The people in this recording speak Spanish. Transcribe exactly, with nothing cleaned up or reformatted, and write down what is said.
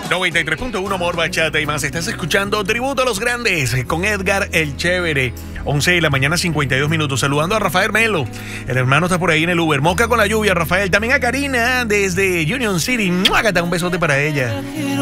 noventa y tres punto uno Amor, Bachata y más. Estás escuchando Tributo a los Grandes con Edgar el Chévere. once de la mañana, cincuenta y dos minutos. Saludando a Rafael Melo. El hermano está por ahí en el Uber. Moca con la lluvia, Rafael. También a Karina desde Union City. ¡Muácata! Un besote para ella.